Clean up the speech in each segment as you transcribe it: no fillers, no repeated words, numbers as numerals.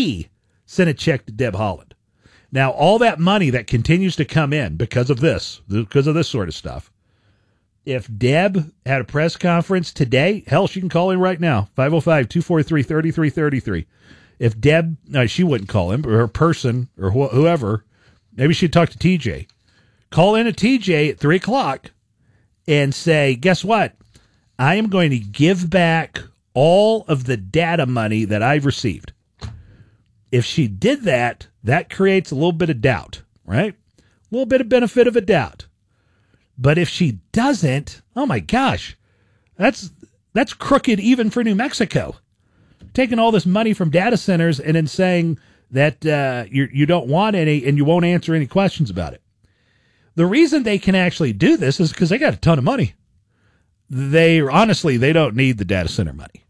he sent a check to Deb Haaland. Now, all that money that continues to come in because of this sort of stuff, if Deb had a press conference today, hell, she can call in right now, 505-243-3333. If Deb, no, she wouldn't call him, or her person, or whoever, maybe she'd talk to TJ. Call in a TJ at 3 o'clock and say, guess what? I am going to give back all of the data money that I've received. If she did that, that creates a little bit of doubt, right? A little bit of benefit of a doubt. But if she doesn't, oh my gosh, that's crooked even for New Mexico. Taking all this money from data centers and then saying that you don't want any and you won't answer any questions about it. The reason they can actually do this is because they got a ton of money. They don't need the data center money.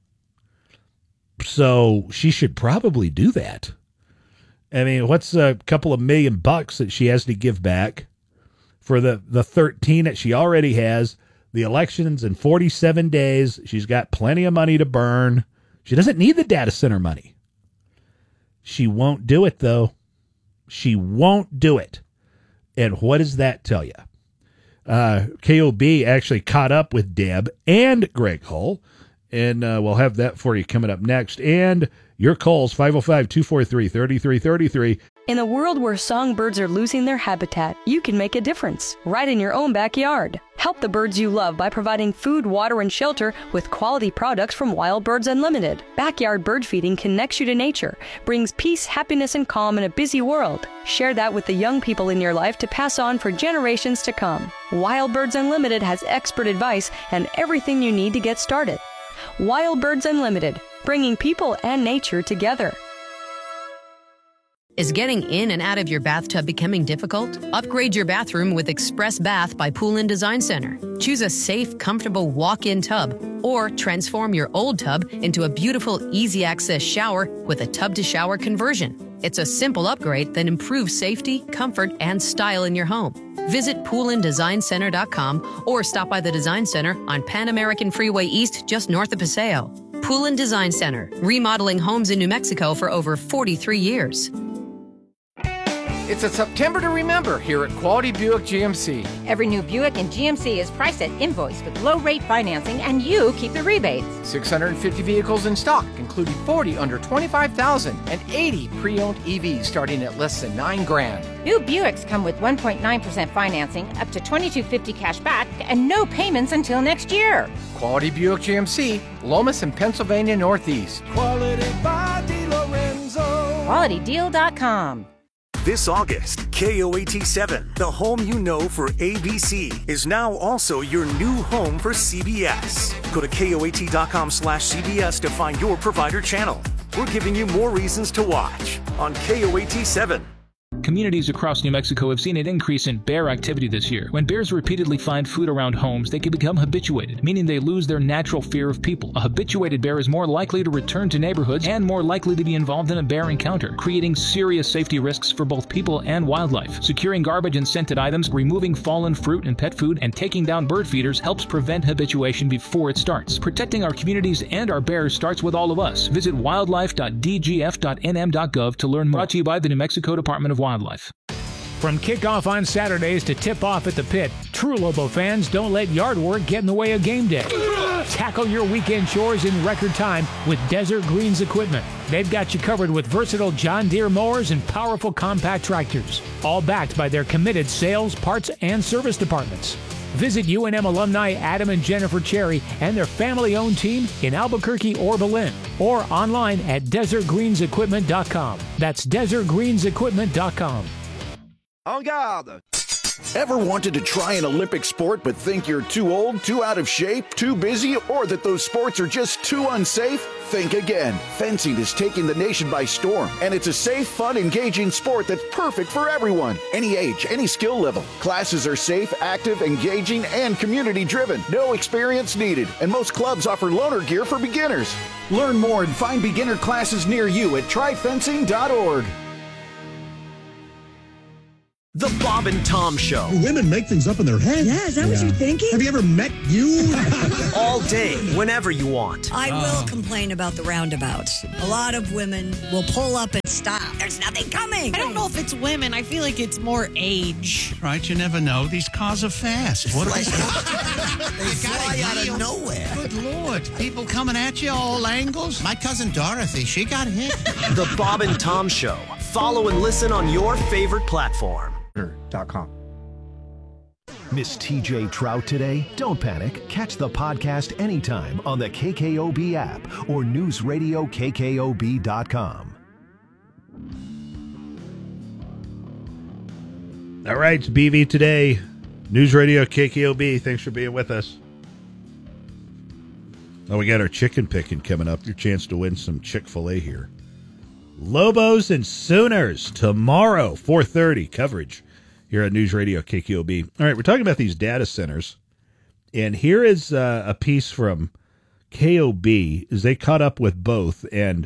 So she should probably do that. I mean, what's a couple of $1 million that she has to give back for the 13 that she already has? The election's in 47 days. She's got plenty of money to burn. She doesn't need the data center money. She won't do it, though. She won't do it. And what does that tell you? KOB actually caught up with Deb and Greg Hull, and we'll have that for you coming up next. And your calls, 505-243-3333. In a world where songbirds are losing their habitat, you can make a difference right in your own backyard. Help the birds you love by providing food, water, and shelter with quality products from Wild Birds Unlimited. Backyard bird feeding connects you to nature, brings peace, happiness, and calm in a busy world. Share that with the young people in your life to pass on for generations to come. Wild Birds Unlimited has expert advice and everything you need to get started. Wild Birds Unlimited, bringing people and nature together. Is getting in and out of your bathtub becoming difficult? Upgrade your bathroom with Express Bath by Pool & Design Center. Choose a safe, comfortable walk-in tub, or transform your old tub into a beautiful, easy-access shower with a tub-to-shower conversion. It's a simple upgrade that improves safety, comfort, and style in your home. Visit poolanddesignCenter.com or stop by the Design Center on Pan American Freeway East, just north of Paseo. Pool & Design Center, remodeling homes in New Mexico for over 43 years. It's a September to remember here at Quality Buick GMC. Every new Buick in GMC is priced at invoice with low-rate financing, and you keep the rebates. 650 vehicles in stock, including 40 under $25,000 and 80 pre-owned EVs starting at less than $9,000. New Buicks come with 1.9% financing, up to $2,250 cash back, and no payments until next year. Quality Buick GMC, Lomas and Pennsylvania Northeast. Quality by DeLorenzo. QualityDeal.com. This August, KOAT7, the home you know for ABC, is now also your new home for CBS. Go to KOAT.com/CBS to find your provider channel. We're giving you more reasons to watch on KOAT7. Communities across New Mexico have seen an increase in bear activity this year. When bears repeatedly find food around homes, they can become habituated, meaning they lose their natural fear of people. A habituated bear is more likely to return to neighborhoods and more likely to be involved in a bear encounter, creating serious safety risks for both people and wildlife. Securing garbage and scented items, removing fallen fruit and pet food, and taking down bird feeders helps prevent habituation before it starts. Protecting our communities and our bears starts with all of us. Visit wildlife.dgf.nm.gov to learn more. Brought to you by the New Mexico Department of Wildlife. From kickoff on Saturdays to tip-off at the pit, true Lobo fans don't let yard work get in the way of game day. Tackle your weekend chores in record time with Desert Greens equipment. They've got you covered with versatile John Deere mowers and powerful compact tractors, all backed by their committed sales, parts, and service departments. Visit UNM alumni Adam and Jennifer Cherry and their family-owned team in Albuquerque or Belen, or online at desertgreensequipment.com. That's desertgreensequipment.com. En garde! Ever wanted to try an Olympic sport but think you're too old, too out of shape, too busy, or that those sports are just too unsafe? Think again. Fencing is taking the nation by storm, and it's a safe, fun, engaging sport that's perfect for everyone. Any age, any skill level. Classes are safe, active, engaging, and community-driven. No experience needed, and most clubs offer loaner gear for beginners. Learn more and find beginner classes near you at tryfencing.org. The Bob and Tom Show. Women make things up in their head. Yeah, is that what you're thinking? Have you ever met you? All day, whenever you want. I will complain about the roundabouts. A lot of women will pull up and stop. There's nothing coming. I don't know if it's women. I feel like it's more age. Right, you never know. These cars are fast. What They fly out of nowhere. Good Lord. People coming at you all angles. My cousin Dorothy, she got hit. The Bob and Tom Show. Follow and listen on your favorite platform. Miss TJ Trout today? Don't panic. Catch the podcast anytime on the KKOB app or newsradiokkob.com. All right, it's BV today. News Radio KKOB. Thanks for being with us. Oh, we got our chicken picking coming up. Your chance to win some Chick-fil-A here. Lobos and Sooners tomorrow, 4:30 coverage here on News Radio KKOB. All right, we're talking about these data centers, and here is a piece from KOB as they caught up with both, and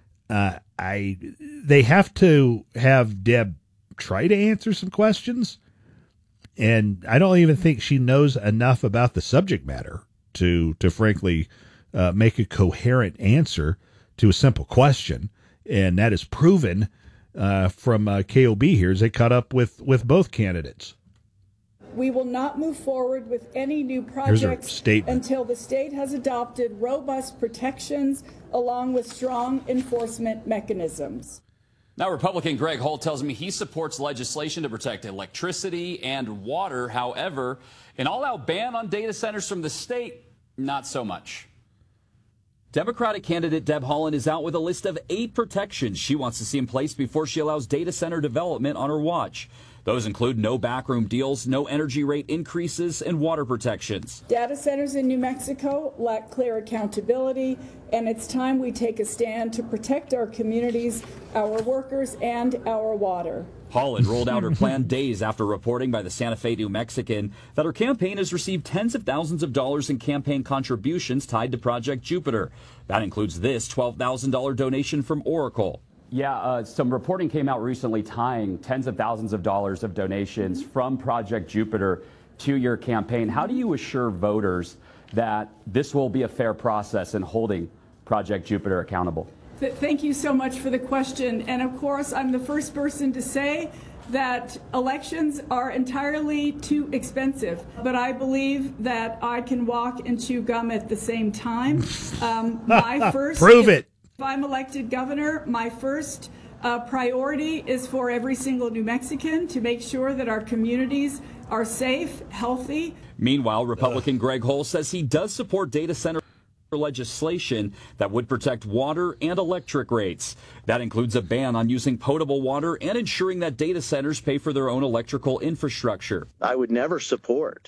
they have to have Deb try to answer some questions, and I don't even think she knows enough about the subject matter to frankly make a coherent answer to a simple question. And that is proven from KOB here as they caught up with both candidates. We will not move forward with any new projects until the state has adopted robust protections along with strong enforcement mechanisms. Now, Republican Greg Holt tells me he supports legislation to protect electricity and water. However, an all-out ban on data centers from the state, not so much. Democratic candidate Deb Haaland is out with a list of 8 protections she wants to see in place before she allows data center development on her watch. Those include no backroom deals, no energy rate increases, and water protections. Data centers in New Mexico lack clear accountability, and it's time we take a stand to protect our communities, our workers, and our water. Haaland rolled out her plan days after reporting by the Santa Fe New Mexican that her campaign has received tens of thousands of dollars in campaign contributions tied to Project Jupiter. That includes this $12,000 donation from Oracle. Yeah, some reporting came out recently tying tens of thousands of dollars of donations from Project Jupiter to your campaign. How do you assure voters that this will be a fair process in holding Project Jupiter accountable? Thank you so much for the question. And of course, I'm the first person to say that elections are entirely too expensive. But I believe that I can walk and chew gum at the same time. Prove it. If I'm elected governor, my first priority is for every single New Mexican to make sure that our communities are safe, healthy. Meanwhile, Republican Greg Holt says he does support data center legislation that would protect water and electric rates. That includes a ban on using potable water and ensuring that data centers pay for their own electrical infrastructure. I would never support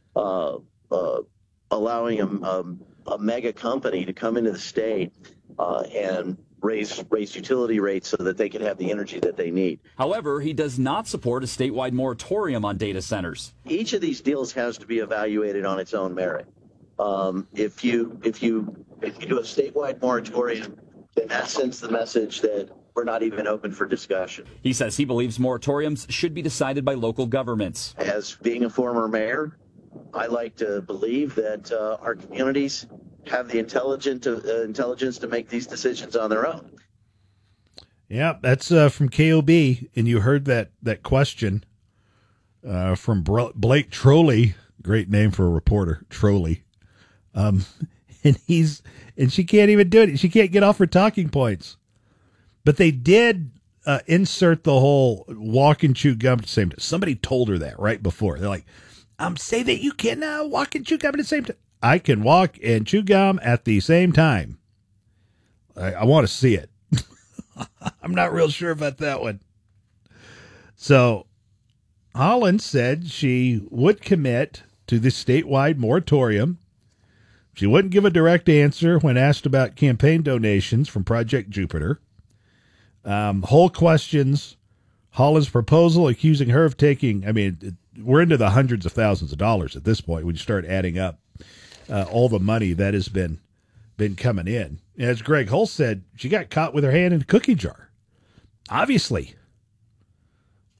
allowing a mega company to come into the state and raise utility rates so that they can have the energy that they need. However, he does not support a statewide moratorium on data centers. Each of these deals has to be evaluated on its own merit. If you do a statewide moratorium, then that sends the message that we're not even open for discussion. He says he believes moratoriums should be decided by local governments. As being a former mayor, I like to believe that our communities have the intelligence to make these decisions on their own. Yeah, that's from KOB, and you heard that question from Blake Trolley. Great name for a reporter, Trolley. And she can't even do it. She can't get off her talking points. But they did insert the whole walk and chew gum at the same time. Somebody told her that right before. They're like, say that you can walk and chew gum at the same time. I can walk and chew gum at the same time. I want to see it. I'm not real sure about that one. So Haaland said she would commit to the statewide moratorium. She wouldn't give a direct answer when asked about campaign donations from Project Jupiter. Whole questions Haaland's proposal, accusing her of taking, we're into the hundreds of thousands of dollars at this point when you start adding up all the money that has been coming in. And as Greg Holt said, she got caught with her hand in a cookie jar. Obviously.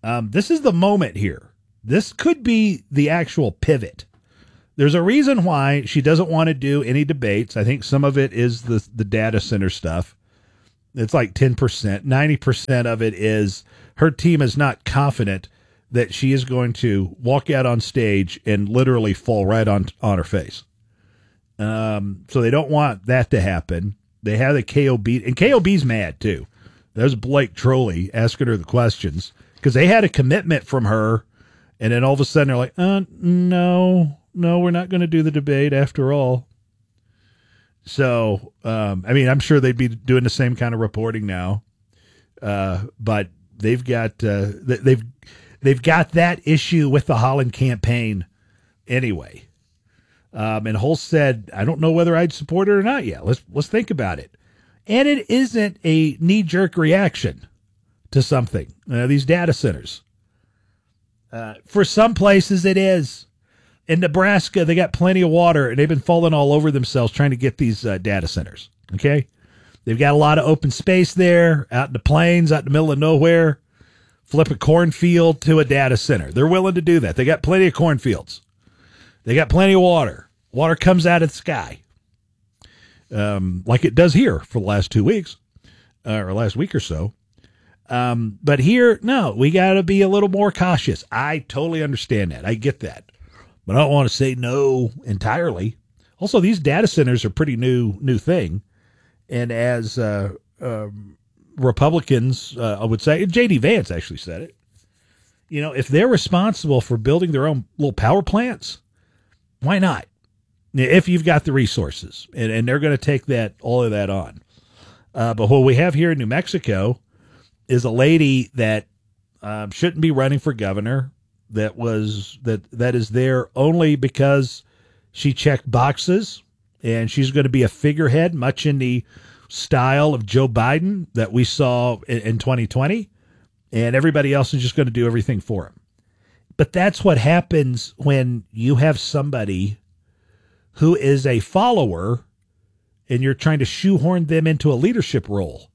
This is the moment here. This could be the actual pivot. There's a reason why she doesn't want to do any debates. I think some of it is the data center stuff. It's like 10%. 90% of it is her team is not confident that she is going to walk out on stage and literally fall right on her face. So they don't want that to happen. They have the KOB, and KOB's mad too. There's Blake Trolley asking her the questions because they had a commitment from her, and then all of a sudden they're like, no, we're not going to do the debate after all. So, I'm sure they'd be doing the same kind of reporting now, but they've got they've got that issue with the Holland campaign anyway. And Hulse said, I don't know whether I'd support it or not yet. Let's think about it. And it isn't a knee-jerk reaction to something. These data centers. For some places it is. In Nebraska, they got plenty of water, and they've been falling all over themselves trying to get these data centers. Okay? They've got a lot of open space there, out in the plains, out in the middle of nowhere. Flip a cornfield to a data center. They're willing to do that. They got plenty of cornfields. They got plenty of water. Water comes out of the sky. Like it does here for the last 2 weeks, or last week or so. But here, no, we got to be a little more cautious. I totally understand that. I get that. But I don't want to say no entirely. Also, these data centers are pretty new thing. And as Republicans, I would say, J.D. Vance actually said it, if they're responsible for building their own little power plants, why not? If you've got the resources, and they're going to take all of that on. But what we have here in New Mexico is a lady that shouldn't be running for governor, that is there only because she checked boxes, and she's going to be a figurehead, much in the style of Joe Biden that we saw in 2020, and everybody else is just going to do everything for him. But that's what happens when you have somebody who is a follower and you're trying to shoehorn them into a leadership role.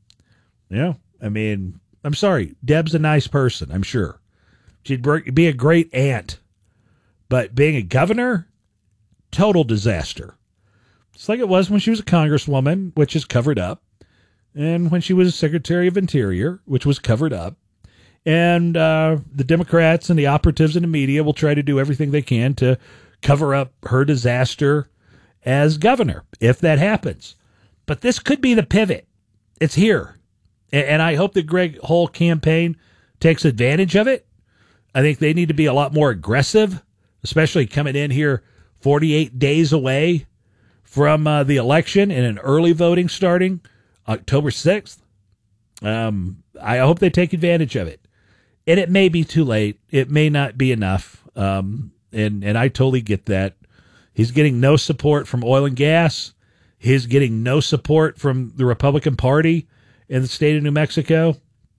I'm sorry. Deb's a nice person, I'm sure. She'd be a great aunt. But being a governor, total disaster. It's like it was when she was a congresswoman, which is covered up, and when she was Secretary of Interior, which was covered up. And the Democrats and the operatives in the media will try to do everything they can to cover up her disaster as governor, if that happens. But this could be the pivot. It's here. And I hope the Greg Hull campaign takes advantage of it. I think they need to be a lot more aggressive, especially coming in here 48 days away from the election and an early voting starting October 6th. I hope they take advantage of it. And it may be too late. It may not be enough. And I totally get that. He's getting no support from oil and gas. He's getting no support from the Republican Party in the state of New Mexico.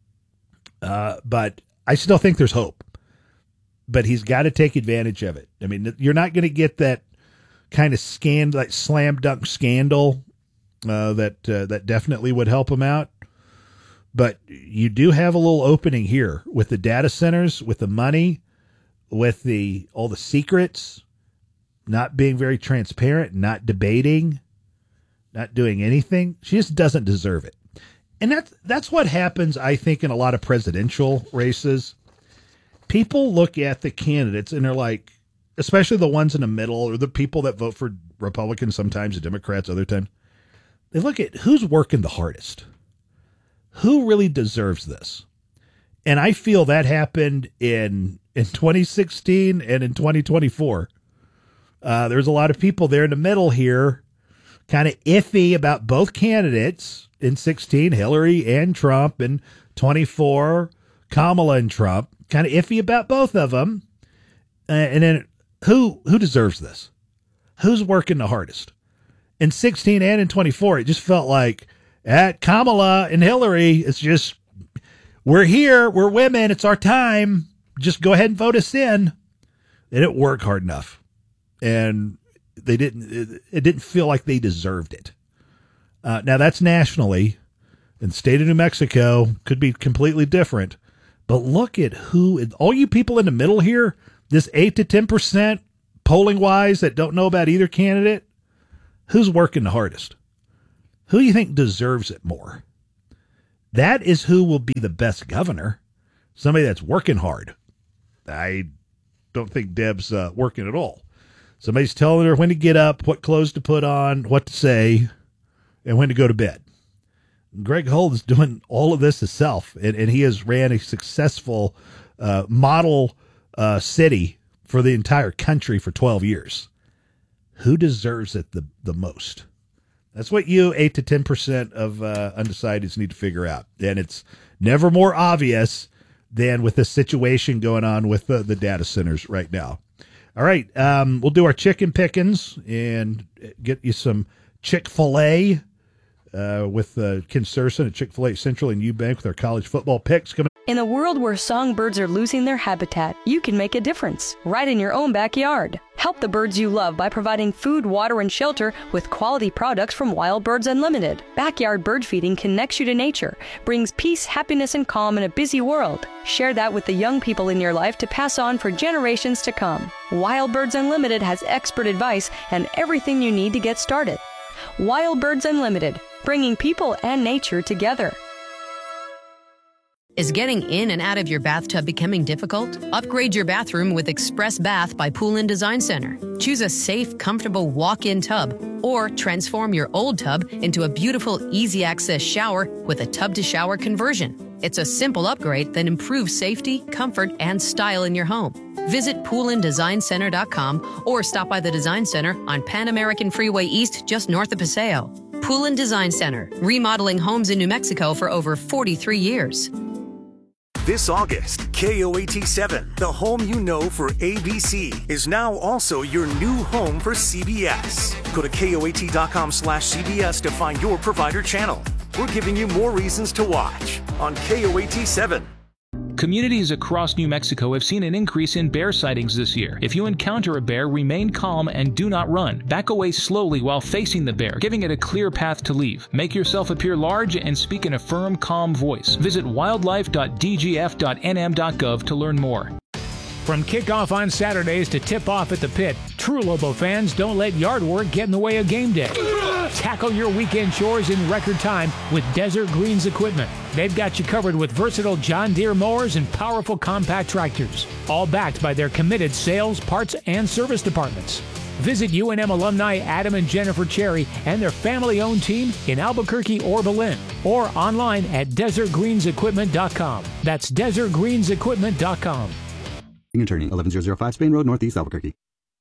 But I still think there's hope. But he's got to take advantage of it. I mean, you're not going to get that kind of scandal, that slam dunk scandal that definitely would help him out. But you do have a little opening here with the data centers, with the money, with all the secrets, not being very transparent, not debating, not doing anything. She just doesn't deserve it. And that's what happens, I think, in a lot of presidential races. People look at the candidates and they're like, especially the ones in the middle or the people that vote for Republicans, sometimes the Democrats, other times, they look at who's working the hardest. Who really deserves this? And I feel that happened in 2016 and in 2024. There's a lot of people there in the middle here, kind of iffy about both candidates. In 16, Hillary and Trump, and 24, Kamala and Trump, kind of iffy about both of them. And then who deserves this? Who's working the hardest? In 16 and in 24, it just felt like at Kamala and Hillary, it's just, we're here, we're women, it's our time. Just go ahead and vote us in. They didn't work hard enough. And it didn't feel like they deserved it. Now that's nationally, and the state of New Mexico could be completely different, But look at all you people in the middle here, this 8 to 10% polling wise that don't know about either candidate, who's working the hardest? Who do you think deserves it more? That is who will be the best governor. Somebody that's working hard. I don't think Deb's working at all. Somebody's telling her when to get up, what clothes to put on, what to say, and when to go to bed. Greg Holt is doing all of this himself, and he has ran a successful model city for the entire country for 12 years. Who deserves it the most? That's what you, 8 to 10% of undecideds, need to figure out. And it's never more obvious than with the situation going on with the data centers right now. All right, we'll do our chicken pickings and get you some Chick-fil-A with Ken Surson at Chick-fil-A Central and Eubank with our college football picks coming. In a world where songbirds are losing their habitat, you can make a difference right in your own backyard. Help the birds you love by providing food, water, and shelter with quality products from Wild Birds Unlimited. Backyard bird feeding connects you to nature, brings peace, happiness, and calm in a busy world. Share that with the young people in your life to pass on for generations to come. Wild Birds Unlimited has expert advice and everything you need to get started. Wild Birds Unlimited, bringing people and nature together. Is getting in and out of your bathtub becoming difficult? Upgrade your bathroom with Express Bath by Poolin Design Center. Choose a safe, comfortable walk-in tub, or transform your old tub into a beautiful, easy-access shower with a tub-to-shower conversion. It's a simple upgrade that improves safety, comfort, and style in your home. Visit PoolinDesignCenter.com or stop by the Design Center on Pan American Freeway East, just north of Paseo. Poolin Design Center, remodeling homes in New Mexico for over 43 years. This August, KOAT7, the home you know for ABC, is now also your new home for CBS. Go to KOAT.com/CBS to find your provider channel. We're giving you more reasons to watch on KOAT7. Communities across New Mexico have seen an increase in bear sightings this year. If you encounter a bear, remain calm and do not run. Back away slowly while facing the bear, giving it a clear path to leave. Make yourself appear large and speak in a firm, calm voice. Visit wildlife.dgf.nm.gov to learn more. From kickoff on Saturdays to tip-off at the pit, true Lobo fans don't let yard work get in the way of game day. Tackle your weekend chores in record time with Desert Greens equipment. They've got you covered with versatile John Deere mowers and powerful compact tractors, all backed by their committed sales, parts, and service departments. Visit UNM alumni Adam and Jennifer Cherry and their family-owned team in Albuquerque or Belen, or online at desertgreensequipment.com. That's desertgreensequipment.com. Attorney, 11005 Spain Road, Northeast Albuquerque.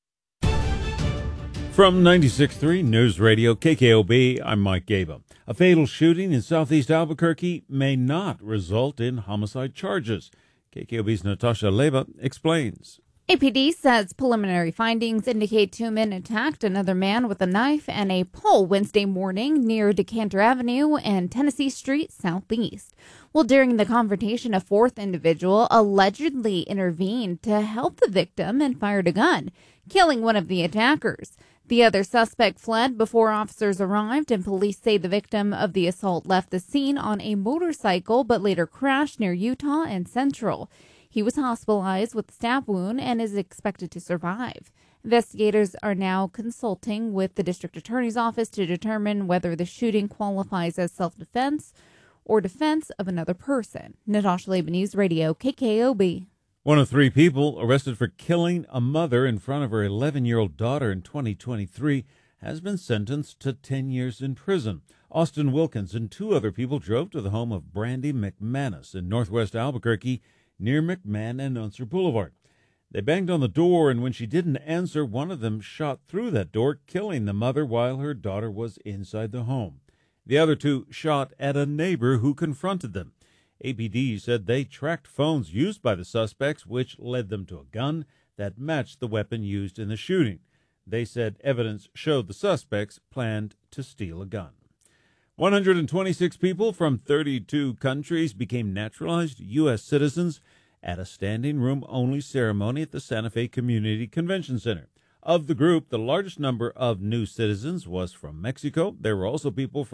From 96.3 News Radio KKOB, I'm Mike Gaba. A fatal shooting in southeast Albuquerque may not result in homicide charges. KKOB's Natasha Leva explains. APD says preliminary findings indicate two men attacked another man with a knife and a pole Wednesday morning near Decanter Avenue and Tennessee Street Southeast. Well, during the confrontation, a fourth individual allegedly intervened to help the victim and fired a gun, killing one of the attackers. The other suspect fled before officers arrived, and police say the victim of the assault left the scene on a motorcycle but later crashed near Utah and Central. He was hospitalized with a stab wound and is expected to survive. Investigators are now consulting with the district attorney's office to determine whether the shooting qualifies as self-defense or defense of another person. Natasha Leba, News Radio, KKOB. One of three people arrested for killing a mother in front of her 11-year-old daughter in 2023 has been sentenced to 10 years in prison. Austin Wilkins and two other people drove to the home of Brandy McManus in northwest Albuquerque near McMahon and Unser Boulevard. They banged on the door, and when she didn't answer, one of them shot through that door, killing the mother while her daughter was inside the home. The other two shot at a neighbor who confronted them. APD said they tracked phones used by the suspects, which led them to a gun that matched the weapon used in the shooting. They said evidence showed the suspects planned to steal a gun. 126 people from 32 countries became naturalized U.S. citizens at a standing-room-only ceremony at the Santa Fe Community Convention Center. Of the group, the largest number of new citizens was from Mexico. There were also people from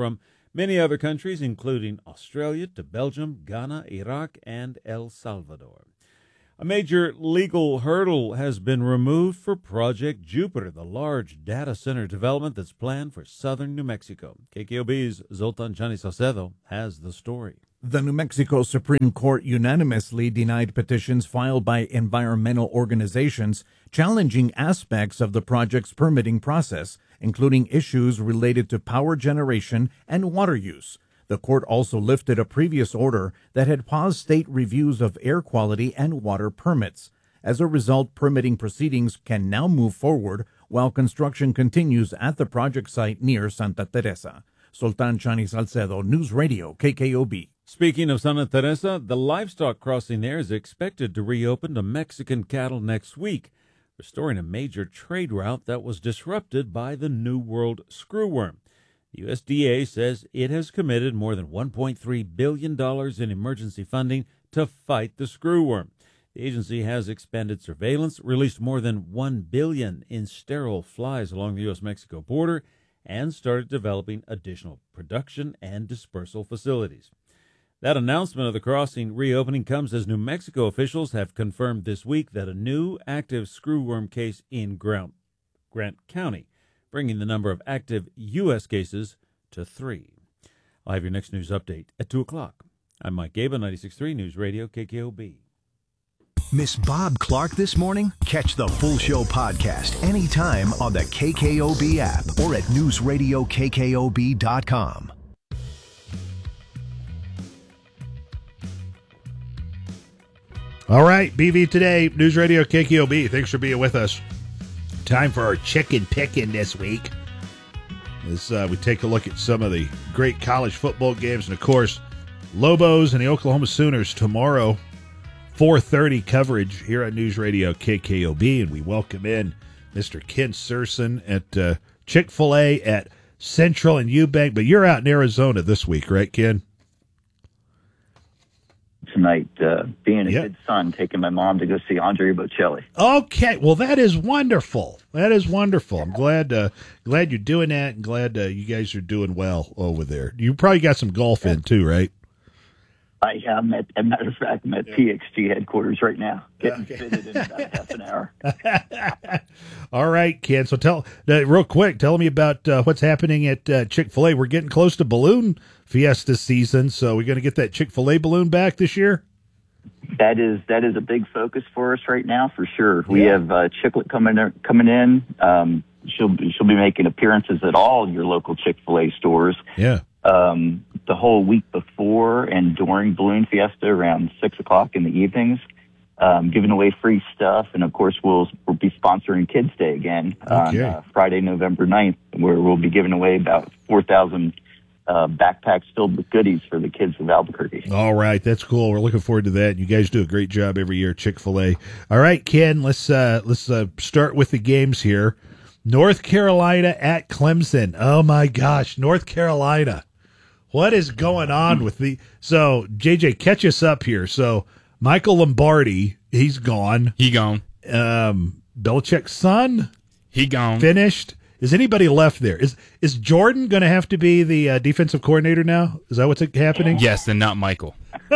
Many other countries, including Australia to Belgium, Ghana, Iraq, and El Salvador. A major legal hurdle has been removed for Project Jupiter, the large data center development that's planned for southern New Mexico. KKOB's Zoltan Chani Salcedo has the story. The New Mexico Supreme Court unanimously denied petitions filed by environmental organizations challenging aspects of the project's permitting process, including issues related to power generation and water use. The court also lifted a previous order that had paused state reviews of air quality and water permits. As a result, permitting proceedings can now move forward while construction continues at the project site near Santa Teresa. Sultan Chani Salcedo, News Radio, KKOB. Speaking of Santa Teresa, the livestock crossing there is expected to reopen to Mexican cattle next week, restoring a major trade route that was disrupted by the New World screwworm. The USDA says it has committed more than $1.3 billion in emergency funding to fight the screwworm. The agency has expanded surveillance, released more than $1 billion in sterile flies along the U.S.-Mexico border, and started developing additional production and dispersal facilities. That announcement of the crossing reopening comes as New Mexico officials have confirmed this week that a new active screwworm case in Grant County, bringing the number of active U.S. cases to 3. I'll have your next news update at 2 o'clock. I'm Mike Gaba, 96.3 News Radio, KKOB. Miss Bob Clark this morning? Catch the full show podcast anytime on the KKOB app or at newsradiokkob.com. All right, BV Today, News Radio KKOB. Thanks for being with us. Time for our chicken picking this week. As we take a look at some of the great college football games. And, of course, Lobos and the Oklahoma Sooners tomorrow, 4:30 coverage here on News Radio KKOB. And we welcome in Mr. Ken Surson at Chick-fil-A at Central and Eubank. But you're out in Arizona this week, right, Ken? Tonight, being a good son, taking my mom to go see Andrea Bocelli. Okay, well, that is wonderful. That is wonderful. I'm glad you're doing that, and glad you guys are doing well over there. You probably got some golf in too, right? I am, as a matter of fact, I'm at PXG headquarters right now, getting fitted in about half an hour. All right, Ken. So tell real quick. Tell me about what's happening at Chick-fil-A. We're getting close to Balloon Fiesta season, so we're going to get that Chick-fil-A balloon back this year. That is a big focus for us right now, for sure. We have Chicklet coming in. She'll be making appearances at all your local Chick-fil-A stores. Yeah. The whole week before and during Balloon Fiesta around 6 o'clock in the evenings, giving away free stuff. And, of course, we'll be sponsoring Kids Day again on Friday, November 9th, where we'll be giving away about 4,000 backpacks filled with goodies for the kids of Albuquerque. All right, that's cool. We're looking forward to that. You guys do a great job every year, Chick-fil-A. All right, Ken, let's start with the games here. North Carolina at Clemson. Oh my gosh, North Carolina. What is going on with so JJ, catch us up here. So Michael Lombardi, he's gone. He gone. Belichick's son, he gone. Finished. Is anybody left there? Is Jordan going to have to be the defensive coordinator now? Is that what's happening? Yes, and not Michael.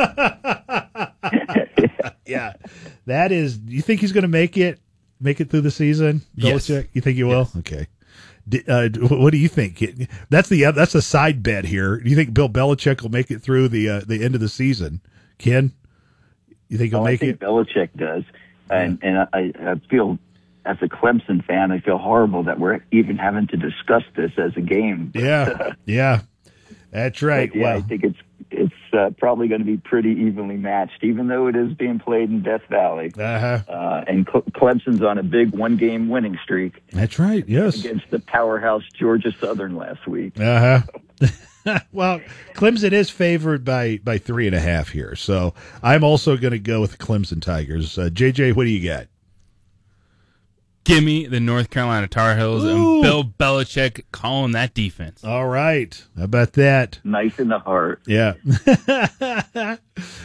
Yeah, that is. You think he's going to make it through the season? Belichick? Yes. You think he will? Yes. Okay. What do you think? That's a side bet here. Do you think Bill Belichick will make it through the end of the season? Ken, you think he'll make it? I think Belichick does, and I feel, as a Clemson fan, I feel horrible that we're even having to discuss this as a game. Yeah, that's right. But, I think it's probably going to be pretty evenly matched, even though it is being played in Death Valley. And Clemson's on a big one-game winning streak. That's right, yes. Against the powerhouse Georgia Southern last week. Well, Clemson is favored by 3.5 here, so I'm also going to go with the Clemson Tigers. JJ, what do you got? Give me the North Carolina Tar Heels and Bill Belichick calling that defense. All right. How about that? Nice in the heart. Yeah.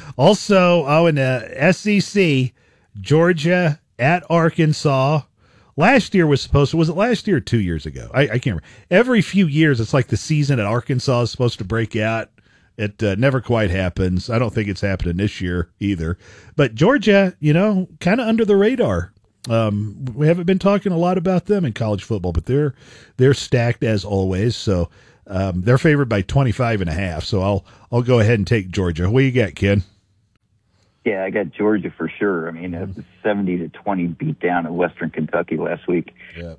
Also, in the SEC, Georgia at Arkansas. Last year was it last year or 2 years ago? I can't remember. Every few years, it's like the season at Arkansas is supposed to break out. It never quite happens. I don't think it's happening this year either. But Georgia, kind of under the radar. We haven't been talking a lot about them in college football, but they're stacked as always. So they're favored by 25.5. So I'll go ahead and take Georgia. What you got, Ken? Yeah, I got Georgia for sure. I mean, a 70-20 beatdown at Western Kentucky last week. Yeah.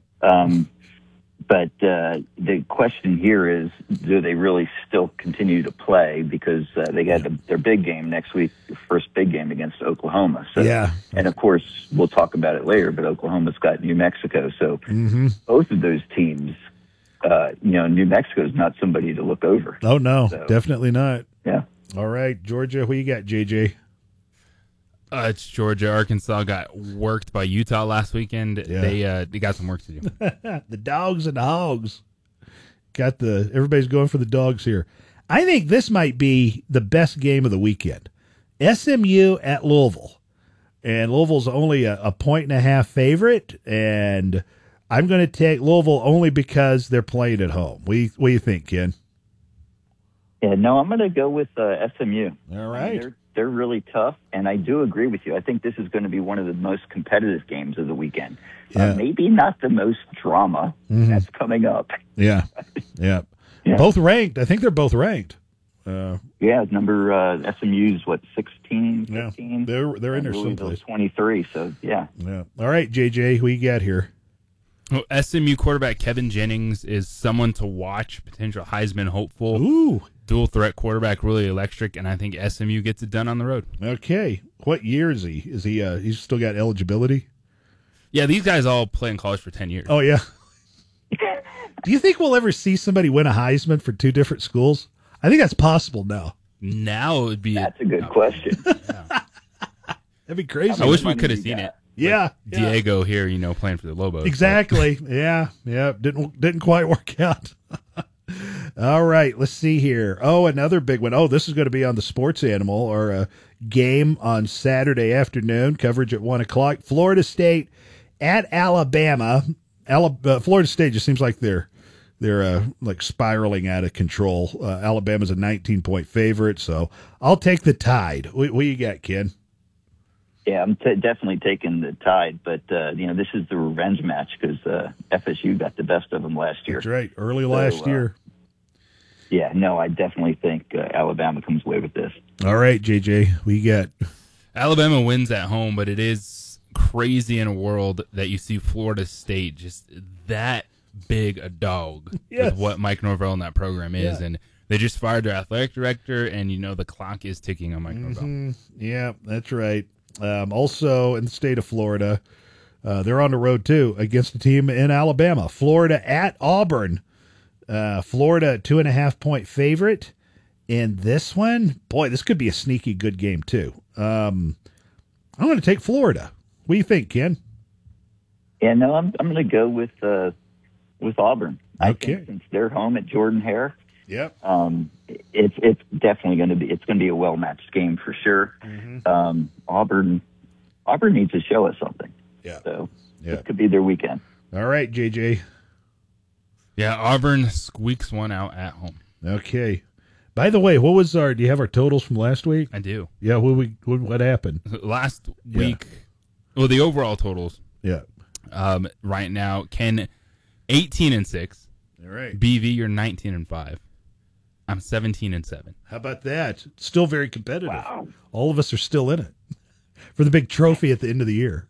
But the question here is, do they really still continue to play? Because they got their big game next week, first big game against Oklahoma. So, yeah. And, of course, we'll talk about it later, but Oklahoma's got New Mexico. So both of those teams, New Mexico's not somebody to look over. Oh, no, So, definitely not. Yeah. All right, Georgia, who you got, JJ? It's Georgia. Arkansas got worked by Utah last weekend. Yeah. They got some work to do. The dogs and the hogs. Everybody's going for the dogs here. I think this might be the best game of the weekend. SMU at Louisville. And Louisville's only a 1.5 favorite. And I'm going to take Louisville only because they're playing at home. What do you think, Ken? Yeah, no, I'm going to go with SMU. All right. They're really tough, and I do agree with you. I think this is going to be one of the most competitive games of the weekend. Yeah. Maybe not the most drama that's coming up. Yeah. Yeah. Both ranked. I think they're both ranked. Number SMU's 16, 15? They're in there Louisville's someplace. 23, so yeah. All right, JJ, who you got here? Well, SMU quarterback Kevin Jennings is someone to watch, potential Heisman hopeful. Ooh. Dual threat quarterback, really electric, and I think SMU gets it done on the road. Okay. What year is he? Is he he's still got eligibility? Yeah, these guys all play in college for 10 years. Oh, yeah. Do you think we'll ever see somebody win a Heisman for two different schools? I think that's possible now. Now it would be... That's a good question. That'd be crazy. I wish we could have seen it. Yeah. Diego here, playing for the Lobos. Exactly. Yeah. Didn't quite work out. All right, let's see here. Oh, another big one. Oh, this is going to be on the Sports Animal, or a game on Saturday afternoon, coverage at 1 o'clock. Florida State at Alabama. Florida State just seems like they're like spiraling out of control. Alabama's a 19-point favorite, so I'll take the Tide. What you got, Ken? Yeah, I'm definitely taking the Tide, but this is the revenge match because FSU got the best of them last year. That's right, early last year. Yeah, no, I definitely think Alabama comes away with this. All right, JJ, we got Alabama wins at home, but it is crazy in a world that you see Florida State just that big a dog with what Mike Norvell and that program is, and they just fired their athletic director, and the clock is ticking on Mike Norvell. Yeah, that's right. Also in the state of Florida, they're on the road too against a team in Alabama. Florida at Auburn. Florida 2.5-point favorite in this one. Boy, this could be a sneaky good game too. I'm going to take Florida. What do you think, Ken? Yeah, no, I'm going to go with Auburn. I Okay. think since they're home at Jordan-Hare, Yep. it's definitely going to be a well-matched game for sure. Auburn needs to show us something. Yeah. So it could be their weekend. All right, JJ. Yeah, Auburn squeaks one out at home. Okay. By the way, do you have our totals from last week? I do. Yeah, what happened? Last week, well, the overall totals. Yeah. Right now, Ken 18-6. All right. BV, you're 19-5. I'm 17-7. How about that? Still very competitive. Wow. All of us are still in it for the big trophy at the end of the year.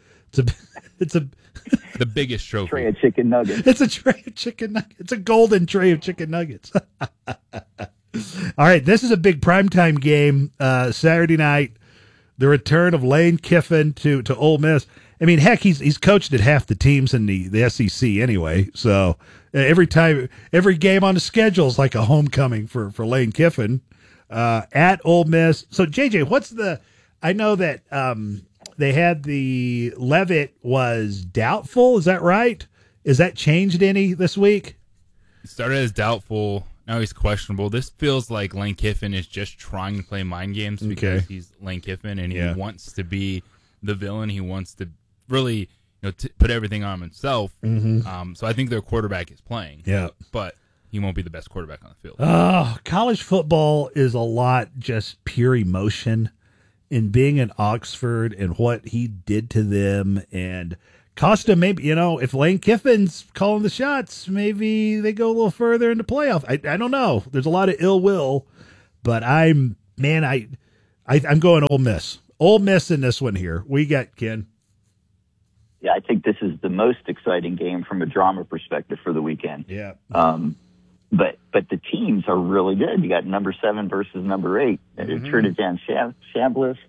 It's the biggest trophy. Tray of chicken nuggets. It's a tray of chicken nuggets. It's a golden tray of chicken nuggets. All right, this is a big primetime game. Saturday night, the return of Lane Kiffin to Ole Miss. I mean, heck, he's coached at half the teams in the SEC anyway. So every game on the schedule is like a homecoming for Lane Kiffin at Ole Miss. So JJ, I know that they had the Leavitt was doubtful. Is that right? Is that changed any this week? It started as doubtful. Now he's questionable. This feels like Lane Kiffin is just trying to play mind games because he's Lane Kiffin and he wants to be the villain. He wants to really put everything on himself. Mm-hmm. So I think their quarterback is playing. Yeah. But he won't be the best quarterback on the field. College football is a lot just pure emotion. In being in Oxford and what he did to them, and Costa, maybe, if Lane Kiffin's calling the shots, maybe they go a little further in the playoff. I don't know. There's a lot of ill will, but I'm going Ole Miss. Ole Miss in this one here. We got Ken. Yeah, I think this is the most exciting game from a drama perspective for the weekend. Yeah. But the teams are really good. You got number 7 versus number 8. Trinidad Chambliss.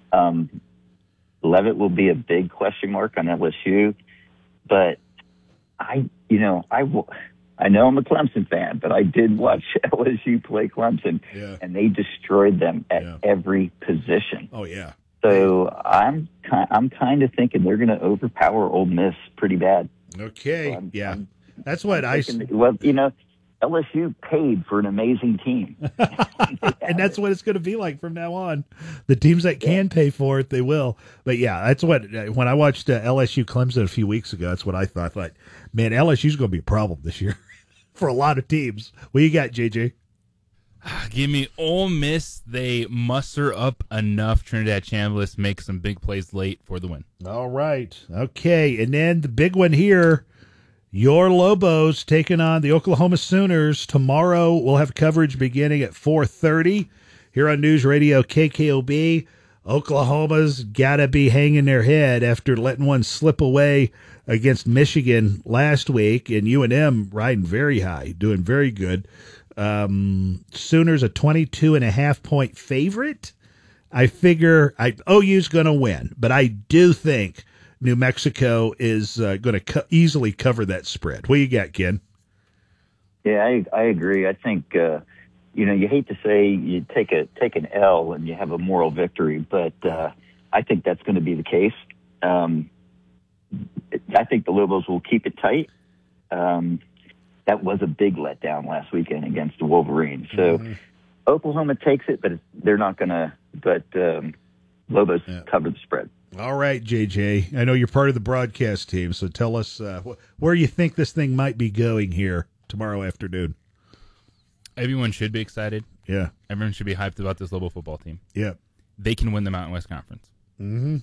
Levitt will be a big question mark on LSU. But I know I'm a Clemson fan, but I did watch LSU play Clemson, and they destroyed them at every position. Oh yeah. So I'm kind of thinking they're going to overpower Ole Miss pretty bad. Okay. So That's what I. Well, LSU paid for an amazing team. And that's what it's going to be like from now on. The teams that can pay for it, they will. But yeah, that's what, when I watched LSU Clemson a few weeks ago, that's what I thought. Like, man, LSU's going to be a problem this year for a lot of teams. What you got, JJ? Give me Ole Miss. They muster up enough. Trinidad Chambliss make some big plays late for the win. All right. Okay. And then the big one here. Your Lobos taking on the Oklahoma Sooners. Tomorrow we'll have coverage beginning at 4:30 here on News Radio KKOB. Oklahoma's got to be hanging their head after letting one slip away against Michigan last week, and UNM riding very high, doing very good. Sooners a 22.5-point favorite. I figure OU's going to win, but I do think New Mexico is going to easily cover that spread. What do you got, Ken? Yeah, I agree. I think you hate to say you take an L and you have a moral victory, but I think that's going to be the case. I think the Lobos will keep it tight. That was a big letdown last weekend against the Wolverines. So Oklahoma takes it, but they're not going to. But Lobos cover the spread. All right, JJ. I know you're part of the broadcast team, so tell us where you think this thing might be going here tomorrow afternoon. Everyone should be excited. Yeah. Everyone should be hyped about this Lobo football team. Yeah. They can win the Mountain West Conference. Mm-hmm.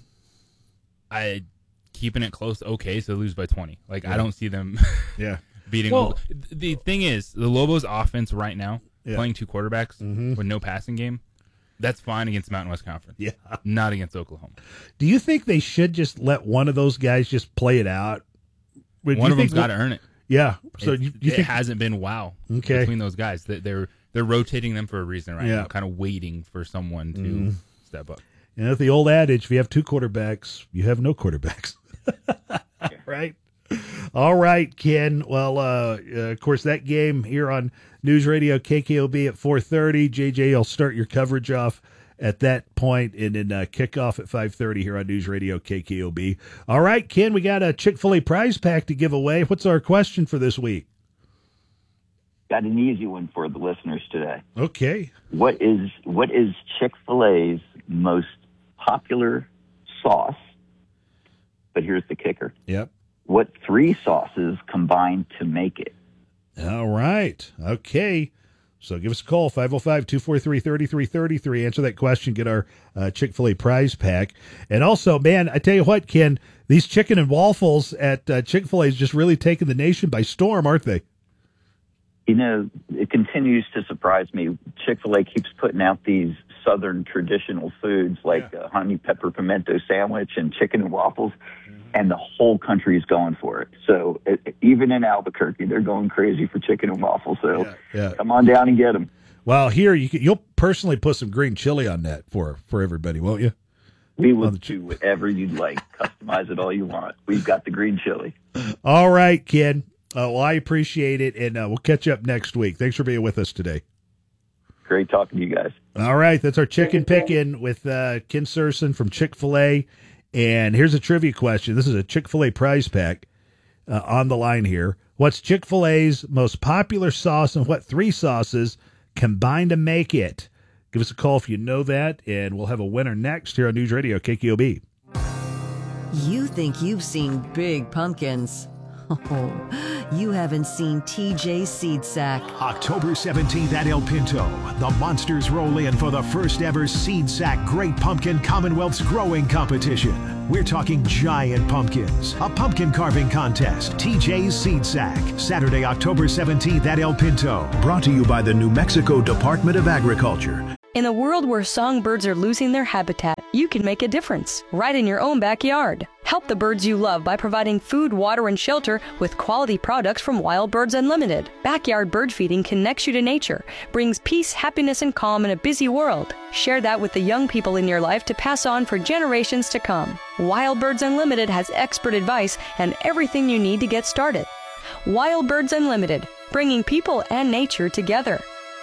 Keeping it close, okay, so they lose by 20. I don't see them beating. Well, the thing is, the Lobos offense right now, playing 2 quarterbacks with no passing game, that's fine against Mountain West Conference. Yeah. Not against Oklahoma. Do you think they should just let one of those guys just play it out? One of them's got to earn it. Yeah. So you think it hasn't been between those guys. They're rotating them for a reason right now, kind of waiting for someone to step up. The old adage, if you have 2 quarterbacks, you have no quarterbacks. Right? All right, Ken. Well, of course, that game here on News Radio KKOB at 4:30. JJ, you'll start your coverage off at that point, and then kick off at 5:30 here on News Radio KKOB. All right, Ken, we got a Chick-fil-A prize pack to give away. What's our question for this week? Got an easy one for the listeners today. Okay. What is Chick-fil-A's most popular sauce? But here's the kicker. Yep. What 3 sauces combine to make it? All right. Okay. So give us a call, 505-243-3333. Answer that question. Get our Chick-fil-A prize pack. And also, man, I tell you what, Ken, these chicken and waffles at Chick-fil-A is just really taking the nation by storm, aren't they? It continues to surprise me. Chick-fil-A keeps putting out these Southern traditional foods like honey pepper pimento sandwich and chicken and waffles, and the whole country is going for it. So even in Albuquerque, they're going crazy for chicken and waffles. So come on down and get them. Well, here you'll personally put some green chili on that for everybody, won't you? We will do whatever you'd like. Customize it all you want. We've got the green chili. All right, Ken. Well, I appreciate it, and we'll catch up next week. Thanks for being with us today. Great talking to you guys. All right, that's our chicken picking with Ken Surson from Chick-fil-A. And here's a trivia question. This is a Chick-fil-A prize pack on the line here. What's Chick-fil-A's most popular sauce, and what 3 sauces combine to make it? Give us a call if you know that, and we'll have a winner next here on News Radio KKOB. You think you've seen big pumpkins. Oh, you haven't seen TJ Seed Sack. October 17th at El Pinto, the Monsters roll in for the first ever Seed Sack Great Pumpkin Commonwealth's Growing Competition. We're talking giant pumpkins, a pumpkin carving contest, TJ's Seed Sack, Saturday, October 17th at El Pinto. Brought to you by the New Mexico Department of Agriculture. In a world where songbirds are losing their habitat, you can make a difference right in your own backyard. Help the birds you love by providing food, water, and shelter with quality products from Wild Birds Unlimited. Backyard bird feeding connects you to nature, brings peace, happiness, and calm in a busy world. Share that with the young people in your life to pass on for generations to come. Wild Birds Unlimited has expert advice and everything you need to get started. Wild Birds Unlimited, bringing people and nature together.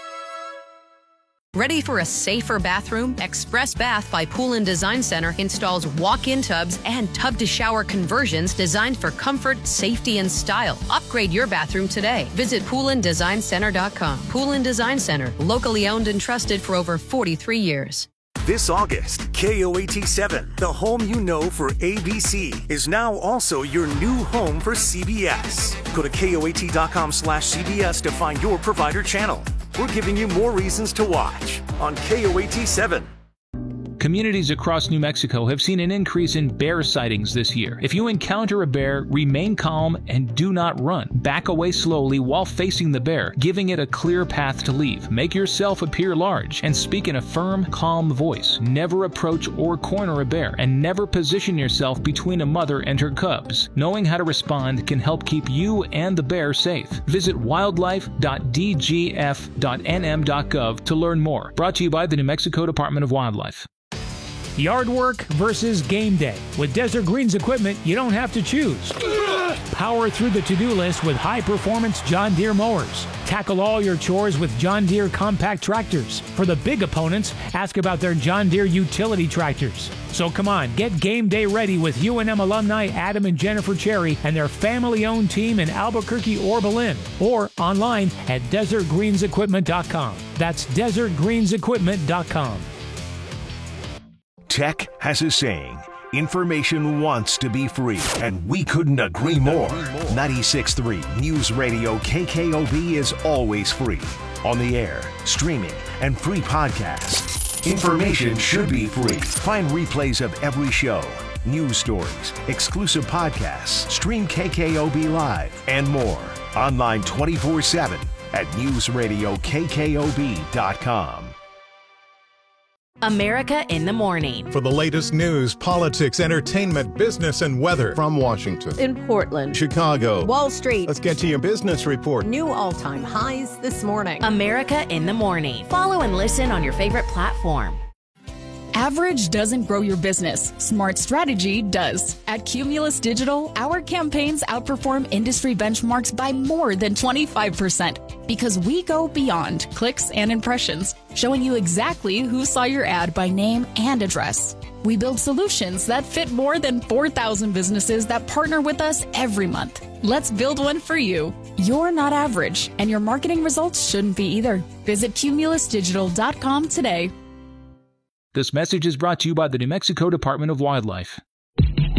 Ready for a safer bathroom? Express Bath by Pool & Design Center installs walk-in tubs and tub-to-shower conversions designed for comfort, safety, and style. Upgrade your bathroom today. Visit poolanddesigncenter.com. Pool & Design Center, locally owned and trusted for over 43 years. This August, KOAT7, the home you know for ABC, is now also your new home for CBS. Go to KOAT.com/CBS to find your provider channel. We're giving you more reasons to watch on KOAT7. Communities across New Mexico have seen an increase in bear sightings this year. If you encounter a bear, remain calm and do not run. Back away slowly while facing the bear, giving it a clear path to leave. Make yourself appear large and speak in a firm, calm voice. Never approach or corner a bear, and never position yourself between a mother and her cubs. Knowing how to respond can help keep you and the bear safe. Visit wildlife.dgf.nm.gov to learn more. Brought to you by the New Mexico Department of Wildlife. Yard work versus game day. With Desert Greens equipment, you don't have to choose. Power through the to-do list with high-performance John Deere mowers. Tackle all your chores with John Deere compact tractors. For the big opponents, ask about their John Deere utility tractors. So come on, get game day ready with UNM alumni Adam and Jennifer Cherry and their family-owned team in Albuquerque or Belen, or online at desertgreensequipment.com. That's desertgreensequipment.com. Tech has a saying, information wants to be free, and we couldn't agree more. 96.3 News Radio KKOB is always free. On the air, streaming, and free podcasts. Information should be free. Find replays of every show, news stories, exclusive podcasts, stream KKOB Live, and more. Online 24/7 at newsradiokkOB.com. America in the Morning. For the latest news, politics, entertainment, business, and weather. From Washington, In Portland, Chicago, Wall Street. Let's get to your business report. New all-time highs this morning. America in the Morning. Follow and listen on your favorite platform. Average doesn't grow your business. Smart strategy does. At Cumulus Digital, our campaigns outperform industry benchmarks by more than 25% because we go beyond clicks and impressions, showing you exactly who saw your ad by name and address. We build solutions that fit more than 4,000 businesses that partner with us every month. Let's build one for you. You're not average, and your marketing results shouldn't be either. Visit cumulusdigital.com today. This message is brought to you by the New Mexico Department of Wildlife.